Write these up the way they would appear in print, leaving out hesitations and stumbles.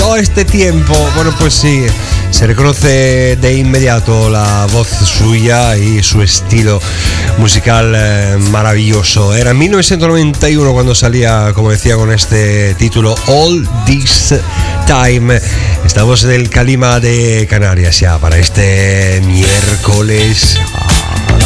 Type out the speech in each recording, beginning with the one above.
todo este tiempo. Bueno, pues sí, se reconoce de inmediato la voz suya y su estilo musical maravilloso. Era en 1991 cuando salía, como decía, con este título All This Time. Estamos en el Calima de Canarias ya para este miércoles, a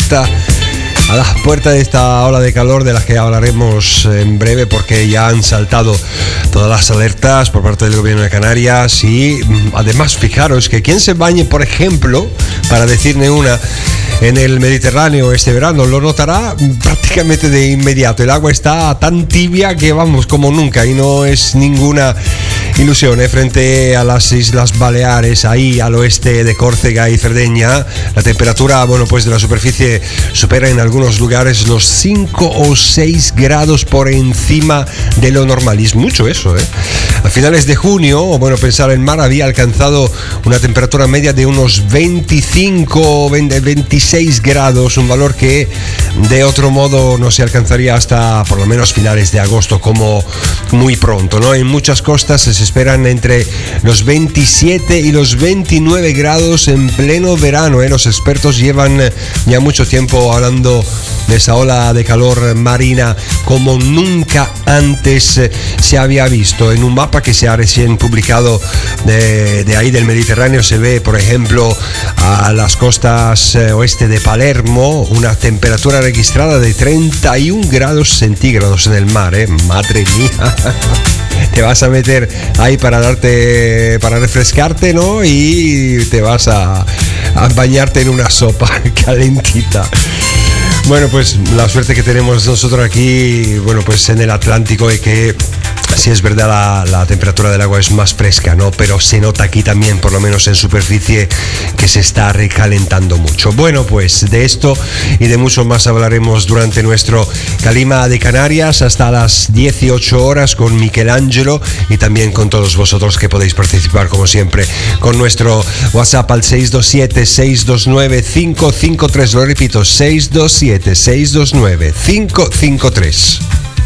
las puertas de esta ola de calor de las que hablaremos en breve, porque ya han saltado todas las alertas por parte del gobierno de Canarias. Y además, fijaros que quien se bañe, por ejemplo, para decirle una, en el Mediterráneo este verano, lo notará prácticamente de inmediato. El agua está tan tibia que vamos como nunca, y no es ninguna ilusión, frente a las Islas Baleares, ahí al oeste de Córcega y Cerdeña. La temperatura, bueno, pues de la superficie supera en algunos lugares los 5 o 6 grados por encima de lo normal, y es mucho eso, A finales de junio, bueno, pensar el mar había alcanzado una temperatura media de unos 25 26 grados, un valor que de otro modo no se alcanzaría hasta por lo menos finales de agosto, como muy pronto, ¿no? En muchas costas se esperan entre los 27 y los 29 grados en pleno verano, Los expertos llevan ya mucho tiempo hablando de esa ola de calor marina como nunca antes se había visto. En un mapa que se ha recién publicado de ahí del Mediterráneo se ve, por ejemplo, a las costas oeste de Palermo una temperatura registrada de 31 grados centígrados en el mar, Madre mía. Te vas a meter ahí para refrescarte, ¿no? Y te vas a bañarte en una sopa calentita. Bueno, pues la suerte que tenemos nosotros aquí, bueno, pues en el Atlántico, es que sí es verdad, la temperatura del agua es más fresca, ¿no? Pero se nota aquí también, por lo menos en superficie, que se está recalentando mucho. Bueno, pues de esto y de mucho más hablaremos durante nuestro Calima de Canarias hasta las 18 horas con Michelangelo, y también con todos vosotros que podéis participar, como siempre, con nuestro WhatsApp al 627-629-553. Lo repito, 627-629-553.